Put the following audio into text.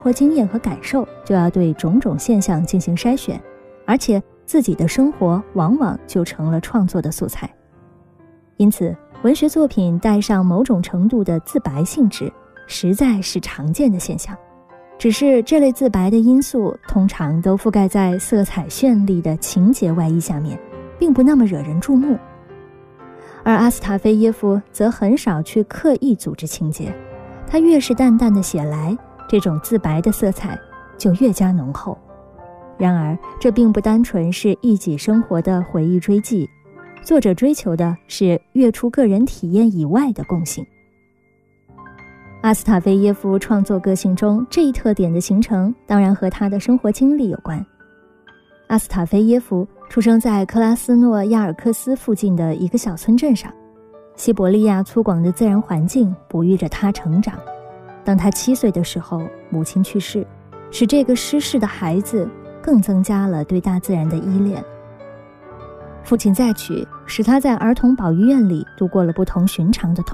活经验和感受，就要对种种现象进行筛选，而且自己的生活往往就成了创作的素材。因此，文学作品带上某种程度的自白性质，实在是常见的现象。只是这类自白的因素通常都覆盖在色彩绚丽的情节外衣下面，并不那么惹人注目。而阿斯塔菲耶夫则很少去刻意组织情节，他越是淡淡的写来，这种自白的色彩就越加浓厚。然而，这并不单纯是一己生活的回忆追记，作者追求的是跃出个人体验以外的共性。阿斯塔菲耶夫创作个性中这一特点的形成，当然和他的生活经历有关。阿斯塔菲耶夫出生在克拉斯诺亚尔克斯附近的一个小村镇上，西伯利亚粗犷的自然环境哺育着他成长。当他7岁的时候，母亲去世，使这个失势的孩子更增加了对大自然的依恋。父亲再娶，使他在儿童保育院里度过了不同寻常的童